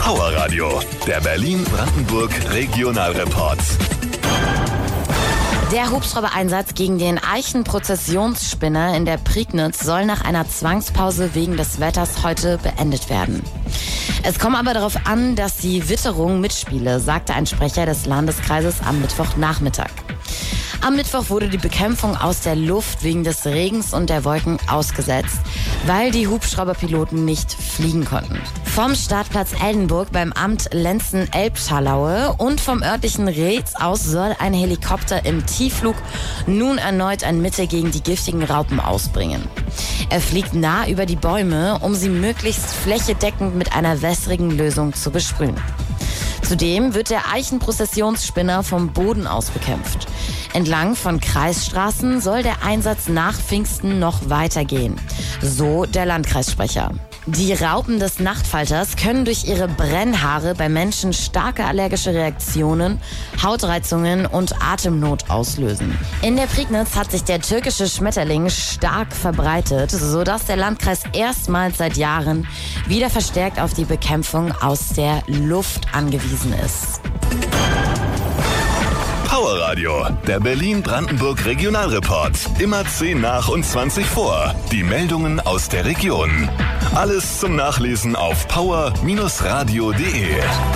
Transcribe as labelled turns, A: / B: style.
A: Power Radio, der Berlin-Brandenburg Regionalreport.
B: Der Hubschrauber-Einsatz gegen den Eichen-Prozessionsspinner in der Prignitz soll nach einer Zwangspause wegen des Wetters heute beendet werden. Es komme aber darauf an, dass die Witterung mitspiele, sagte ein Sprecher des Landeskreises am Mittwochnachmittag. Am Mittwoch wurde die Bekämpfung aus der Luft wegen des Regens und der Wolken ausgesetzt, weil die Hubschrauberpiloten nicht fliegen konnten. Vom Startplatz Eldenburg beim Amt Lenzen-Elbschalaue und vom örtlichen Reetz aus soll ein Helikopter im Tiefflug nun erneut ein Mittel gegen die giftigen Raupen ausbringen. Er fliegt nah über die Bäume, um sie möglichst flächendeckend mit einer wässrigen Lösung zu besprühen. Zudem wird der Eichen-Prozessionsspinner vom Boden aus bekämpft. Entlang von Kreisstraßen soll der Einsatz nach Pfingsten noch weitergehen, so der Landkreissprecher. Die Raupen des Nachtfalters können durch ihre Brennhaare bei Menschen starke allergische Reaktionen, Hautreizungen und Atemnot auslösen. In der Prignitz hat sich der türkische Schmetterling stark verbreitet, sodass der Landkreis erstmals seit Jahren wieder verstärkt auf die Bekämpfung aus der Luft angewiesen ist.
A: Power Radio, der Berlin-Brandenburg Regionalreport. Immer 10 nach und 20 vor. Die Meldungen aus der Region. Alles zum Nachlesen auf power-radio.de.